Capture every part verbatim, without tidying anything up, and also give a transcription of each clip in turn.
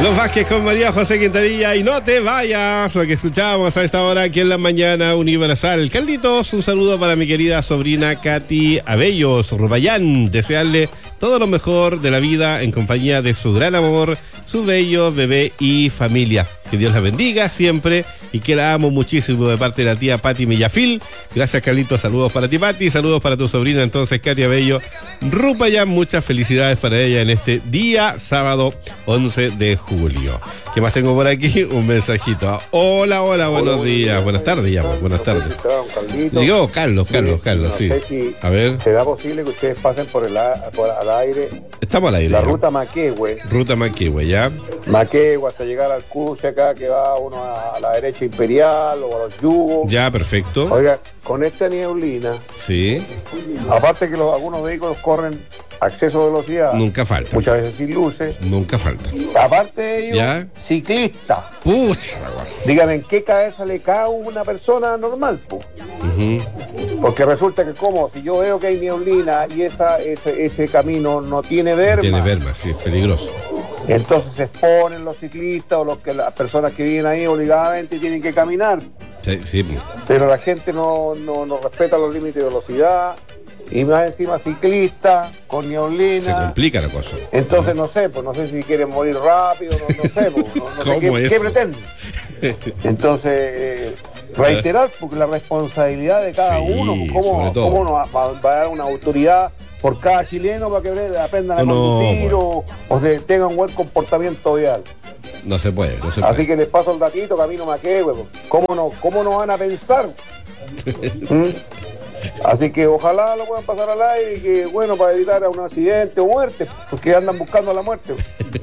Los Vázquez con María José Quintanilla y no te vayas, lo que escuchábamos a esta hora aquí en la mañana universal. Carlitos, un saludo para mi querida sobrina Katy Abellos Rubayán, desearle todo lo mejor de la vida en compañía de su gran amor, su bello bebé y familia. Que Dios la bendiga siempre y que la amo muchísimo de parte de la tía Pati Millafil. Gracias, Carlitos, saludos para ti, Pati, saludos para tu sobrina entonces, Katy Abello Rubayán. Muchas felicidades para ella en este día sábado once de julio. ¿Qué más tengo por aquí? Un mensajito. Hola, hola, buenos hola, días. Buen buenas tardes, ya, buenas tardes. Digo, Carlos, Carlos, Carlos, sí. Si a ver. ¿Será posible que ustedes pasen por el por, al aire? Estamos al aire. La ya. ruta Maquehue. Ruta Maquehue, ya. Maquehue hasta llegar al cruce acá que va uno a la derecha Imperial o a los Yugos. Ya, perfecto. Oiga, con esta nieblina. Sí. Aparte que los, algunos vehículos corren a exceso de velocidad. Nunca falta. Muchas veces sin luces. Nunca falta. Aparte de ello, ¿ya? Ciclistas. Pucha. Dígame, ¿en qué cabeza le cae a una persona normal? Po? Uh-huh. Porque resulta que como si yo veo que hay nieblina y esa, ese, ese camino no tiene verma. No tiene verma, sí, es peligroso. Entonces se exponen los ciclistas o los que las personas que viven ahí obligadamente tienen que caminar. Sí, sí. Pero la gente no, no, no respeta los límites de velocidad. Y más encima ciclista, con nieblina. Se complica la cosa. Entonces no sé, pues no sé si quieren morir rápido, no, no sé, pues, no, no sé qué, qué pretenden. Entonces, eh, reiterar porque la responsabilidad de cada sí, uno, cómo, cómo nos va, va a dar una autoridad por cada chileno para que aprendan a no, conducir no, o, o se tengan un buen comportamiento vial. No se puede, no se Así puede. que les paso el datito, camino Maquehue, ¿cómo no, cómo no van a pensar? ¿Mm? Así que ojalá lo puedan pasar al aire y que, bueno, para evitar un accidente o muerte, porque andan buscando la muerte.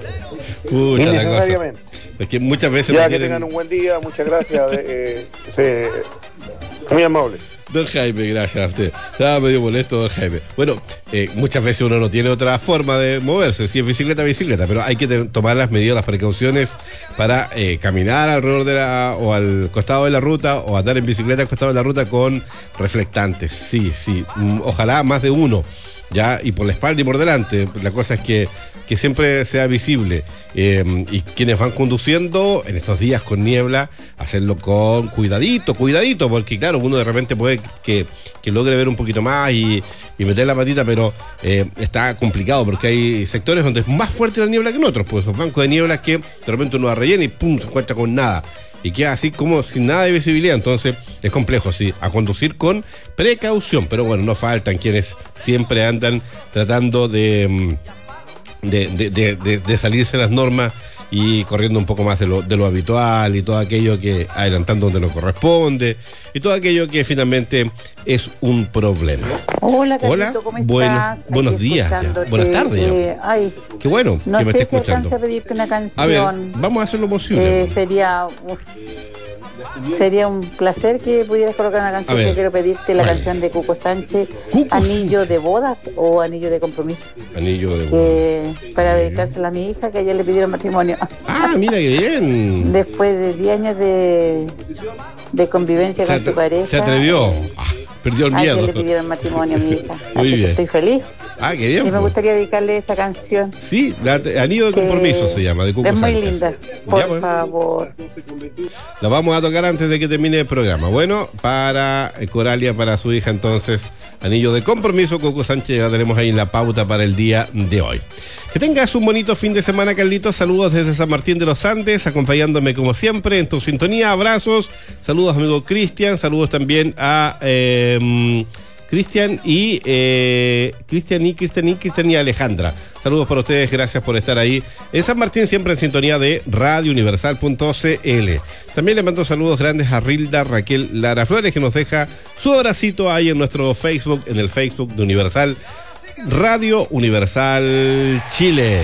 Pucha, innecesariamente. La cosa. Es que muchas veces ya no que quieren... tengan un buen día, muchas gracias. eh, eh, muy amable. Don Jaime, gracias a usted. Estaba medio molesto, don Jaime. Bueno, eh, muchas veces uno no tiene otra forma de moverse. Si es bicicleta, bicicleta. Pero hay que te- tomar las medidas, las precauciones para eh, caminar alrededor de la... o al costado de la ruta o andar en bicicleta al costado de la ruta con reflectantes. Sí, sí. Mm, ojalá más de uno. Ya, y por la espalda y por delante. La cosa es que, que siempre sea visible. Eh, y quienes van conduciendo en estos días con niebla, hacerlo con cuidadito, cuidadito, porque claro, uno de repente puede que, que logre ver un poquito más y, y meter la patita, pero eh, está complicado porque hay sectores donde es más fuerte la niebla que en otros, pues esos bancos de niebla que de repente uno va rellena y pum, se encuentra con nada. Y queda así como sin nada de visibilidad, entonces es complejo, sí, a conducir con precaución, pero bueno, no faltan quienes siempre andan tratando de, de, de, de, de, de salirse las normas y corriendo un poco más de lo, de lo habitual y todo aquello que adelantando donde no corresponde y todo aquello que finalmente es un problema. Hola, Carlito, Hola, ¿cómo bueno, estás? buenos Aquí días, ya. escuchándote. Buenas tardes. Ya. Eh, ay, qué bueno no que me sé esté si escuchando. alcance a pedirte una canción. A ver, vamos a hacer lo posible. Eh, sería, uh, sería un placer que pudieras colocar una canción. Yo quiero pedirte la ¿cuál? canción de Cuco Sánchez, Cuco Anillo Sánchez. de bodas o Anillo de compromiso. Anillo de Que, para dedicársela a mi hija, que ayer le pidieron matrimonio. Ah, mira qué bien. Después de diez años de, de convivencia Se, con su pareja. se atrevió. Ah, perdió el Ayer miedo. le pidieron matrimonio a mi hija. Muy Así que bien. estoy feliz. Ah, qué bien. Y me pues. gustaría dedicarle esa canción. Sí, la, Anillo de Compromiso que se llama, de Cuco es muy Sánchez. linda, por Ya, bueno. favor. La vamos a tocar antes de que termine el programa. Bueno, para eh, Coralia, para su hija entonces, Anillo de Compromiso, Cuco Sánchez, ya tenemos ahí en la pauta para el día de hoy. Que tengas un bonito fin de semana, Carlitos. Saludos desde San Martín de los Andes, acompañándome como siempre en tu sintonía. Abrazos. Saludos, amigo Cristian. Saludos también a eh, Cristian y eh, Cristian y Cristian y Cristian y Alejandra. Saludos para ustedes, gracias por estar ahí en San Martín, siempre en sintonía de radio universal punto c l. También le mando saludos grandes a Rilda Raquel Lara Flores, que nos deja su abracito ahí en nuestro Facebook, en el Facebook de Universal, Radio Universal Chile.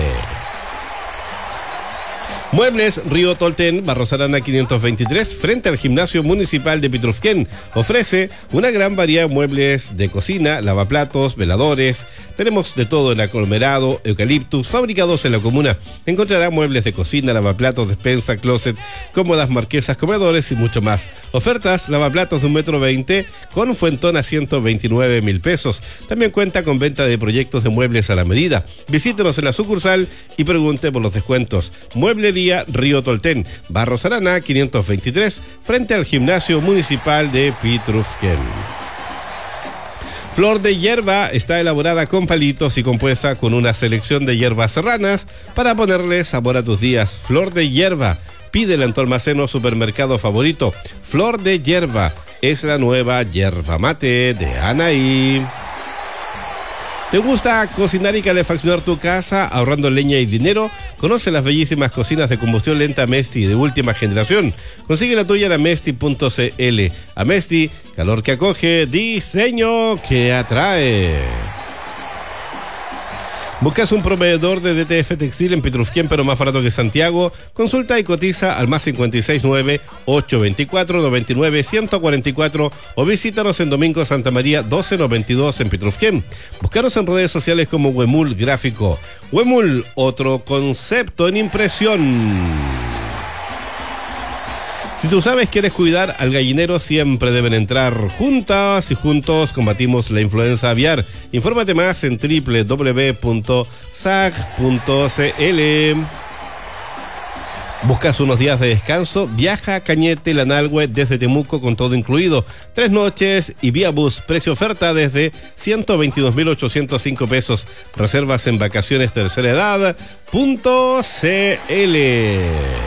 Muebles Río Tolten, Barros Arana quinientos veintitrés, frente al Gimnasio Municipal de Pitrufquén. Ofrece una gran variedad de muebles de cocina, lavaplatos, veladores. Tenemos de todo en aglomerado, eucaliptus, fabricados en la comuna. Encontrará muebles de cocina, lavaplatos, despensa, closet, cómodas, marquesas, comedores y mucho más. Ofertas, lavaplatos de un metro veinte con fuentón a ciento veintinueve mil pesos. También cuenta con venta de proyectos de muebles a la medida. Visítenos en la sucursal y pregunte por los descuentos. Mueblería Panadería Río Tolten, Barros Arana quinientos veintitrés, frente al Gimnasio Municipal de Pitrufquén. Flor de hierba está elaborada con palitos y compuesta con una selección de hierbas serranas para ponerle sabor a tus días. Flor de hierba, pídela en tu almacén o supermercado favorito. Flor de hierba es la nueva yerba mate de Anaí. ¿Te gusta cocinar y calefaccionar tu casa ahorrando leña y dinero? Conoce las bellísimas cocinas de combustión lenta Mesti de última generación. Consigue la tuya en amesti punto cl. Amesti, calor que acoge, diseño que atrae. ¿Buscas un proveedor de D T F Textil en Pitrufquén, pero más barato que Santiago? Consulta y cotiza al más cinco seis nueve, ocho dos cuatro, nueve nueve, uno cuatro cuatro o visítanos en Domingo Santa María doce noventa y dos en Pitrufquén. Búscanos en redes sociales como Huemul Gráfico. Huemul, otro concepto en impresión. Si tú sabes que quieres cuidar al gallinero, siempre deben entrar juntas y juntos combatimos la influenza aviar. Infórmate más en doble u doble u doble u punto s a g punto c l. ¿Buscas unos días de descanso? Viaja a Cañete, Lanalhue desde Temuco con todo incluido. Tres noches y vía bus. Precio oferta desde ciento veintidós mil ochocientos cinco pesos. Reservas en vacaciones tercera edad punto c l.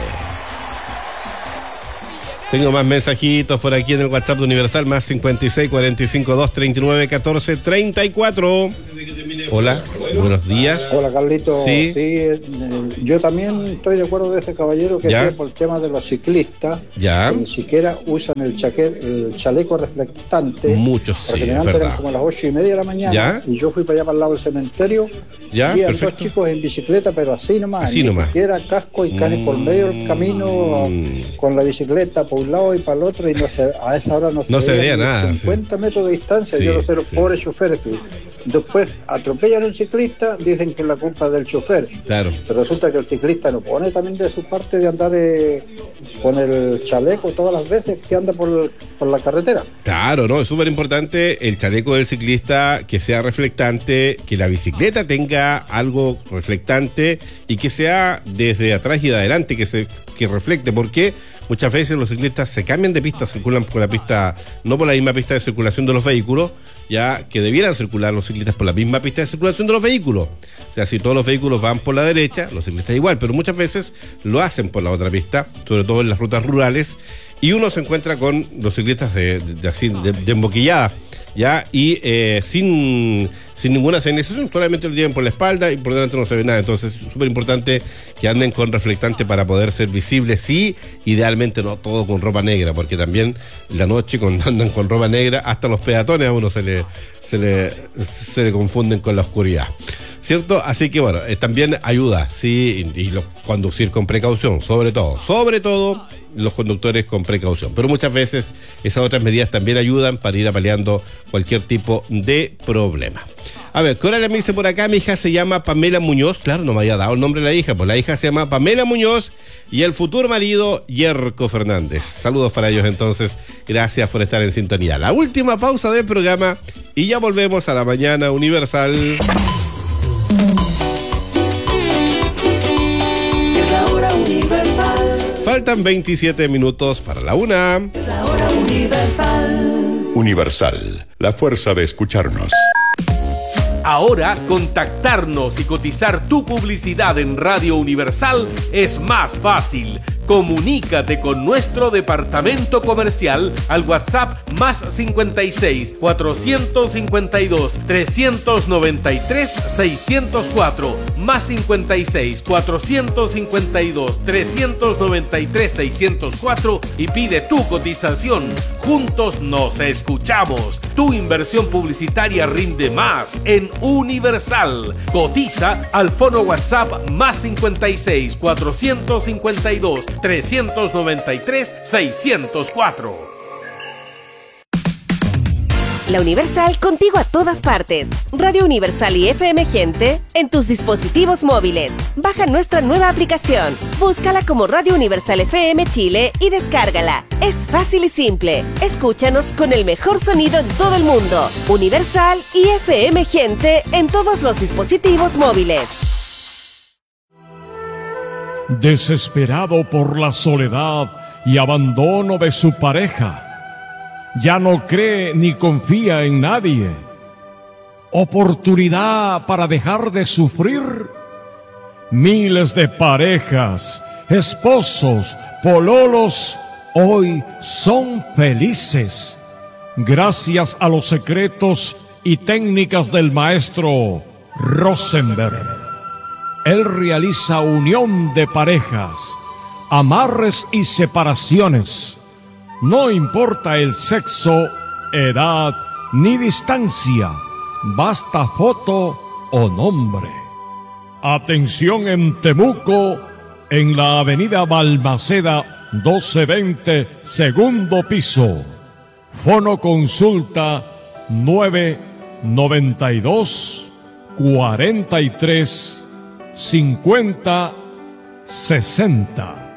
Tengo más mensajitos por aquí en el WhatsApp de Universal, más cincuenta y seis, cuarenta y cinco, dos, treinta y nueve, catorce, treinta y cuatro. Hola, buenos días. Hola, Carlito. Sí, sí eh, yo también estoy de acuerdo de ese caballero que decía por el tema de los ciclistas, ya, que ni siquiera usan el, chaque, el chaleco reflectante. Muchos, porque sí, antes eran como a las ocho y media de la mañana, ¿ya? Y yo fui para allá para el lado del cementerio, ya, y dos chicos en bicicleta, pero así nomás, así ni nomás. siquiera casco y canes mm, por medio del camino con la bicicleta por un lado y para el otro, y no se, a esa hora no se, no se veía nada. cincuenta sí. metros de distancia, sí, yo no sé los sí. pobres choferes que después atropellan a un ciclista, dicen que es la culpa es del chofer. Claro. Pero resulta que el ciclista no pone también de su parte de andar eh, con el chaleco todas las veces que anda por, por la carretera. Claro, no, es súper importante el chaleco del ciclista, que sea reflectante, que la bicicleta tenga algo reflectante y que sea desde atrás y de adelante, que se que reflecte, porque muchas veces los ciclistas se cambian de pista, circulan por la pista, no por la misma pista de circulación de los vehículos, ya que debieran circular los ciclistas por la misma pista de circulación de los vehículos. O sea, si todos los vehículos van por la derecha, los ciclistas igual, pero muchas veces lo hacen por la otra pista, sobre todo en las rutas rurales, y uno se encuentra con los ciclistas de, de, de así de, de emboquillada, ya, y eh, sin, sin ninguna señalización, solamente lo llevan por la espalda y por delante no se ve nada. Entonces es súper importante que anden con reflectante para poder ser visibles, sí, idealmente no todo con ropa negra, porque también la noche cuando andan con ropa negra, hasta los peatones a uno se le, se le, se le confunden con la oscuridad, ¿cierto? Así que bueno, eh, también ayuda, sí, y, y lo, conducir con precaución, sobre todo, sobre todo los conductores con precaución. Pero muchas veces esas otras medidas también ayudan para ir apaleando cualquier tipo de problema. A ver, Coralia me dice por acá, mi hija se llama Pamela Muñoz. Claro, no me había dado el nombre de la hija, pues la hija se llama Pamela Muñoz y el futuro marido, Yerko Fernández. Saludos para ellos entonces, gracias por estar en sintonía. La última pausa del programa y ya volvemos a la mañana Universal. Es la hora Universal. Faltan veintisiete minutos para la una. Es la hora Universal. Universal, la fuerza de escucharnos. Ahora, contactarnos y cotizar tu publicidad en Radio Universal es más fácil. Comunícate con nuestro departamento comercial al WhatsApp más cincuenta y seis, cuatrocientos cincuenta y dos, trescientos noventa y tres, seiscientos cuatro, más cincuenta y seis, cuatrocientos cincuenta y dos, trescientos noventa y tres, seiscientos cuatro y pide tu cotización. Juntos nos escuchamos. Tu inversión publicitaria rinde más en Universal. Cotiza al fono WhatsApp más cincuenta y seis, cuatrocientos cincuenta y dos, trescientos noventa y tres, seiscientos cuatro. La Universal contigo a todas partes. Radio Universal y F M Gente en tus dispositivos móviles. Baja nuestra nueva aplicación. Búscala como Radio Universal F M Chile y descárgala. Es fácil y simple. Escúchanos con el mejor sonido en todo el mundo. Universal y F M Gente en todos los dispositivos móviles. desesperado por la soledad y abandono de su pareja. Ya no cree ni confía en nadie. Oportunidad para dejar de sufrir. Miles de parejas, esposos, pololos, hoy son felices gracias a los secretos y técnicas del maestro Rosenberg. Él realiza unión de parejas, amarres y separaciones. No importa el sexo, edad ni distancia, basta foto o nombre. Atención en Temuco, en la avenida Balmaceda doce veinte, segundo piso. Fono consulta nueve noventa y dos, cuarenta y tres, cincuenta, sesenta.